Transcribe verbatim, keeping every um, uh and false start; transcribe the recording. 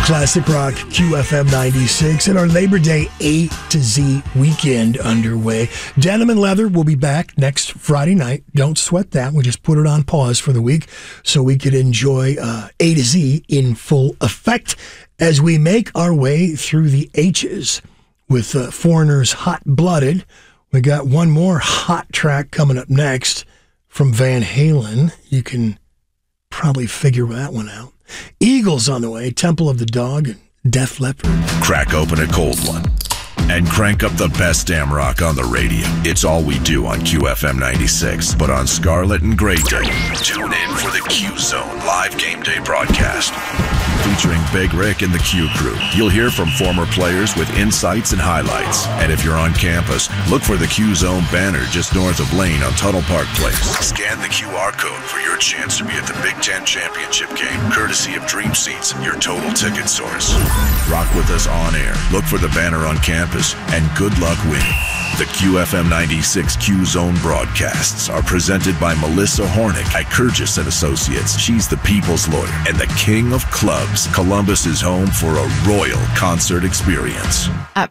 Classic Rock Q F M ninety-six and our Labor Day A to Z weekend underway. Denim and Leather will be back next Friday night. Don't sweat that. We just put it on pause for the week so we could enjoy uh, A to Z in full effect as we make our way through the H's with uh, Foreigner's Hot Blooded. We got one more hot track coming up next from Van Halen. You can probably figure that one out. Eagles on the way, Temple of the Dog, and Def Leppard. Crack open a cold one and crank up the best damn rock on the radio. It's all we do on Q F M ninety-six. But on Scarlet and Grey Day, tune in for the Q Zone live game day broadcast. Featuring Big Rick and the Q Crew. You'll hear from former players with insights and highlights. And if you're on campus, look for the Q Zone banner just north of Lane on Tuttle Park Place. Scan the Q R code for your chance to be at the Big Ten Championship game, courtesy of Dream Seats, your total ticket source. Rock with us on air. Look for the banner on campus, and good luck winning. The Q F M ninety-six Q Zone broadcasts are presented by Melissa Hornick at Kurgis and Associates. She's the people's lawyer and the king of clubs. Columbus is home for a royal concert experience. At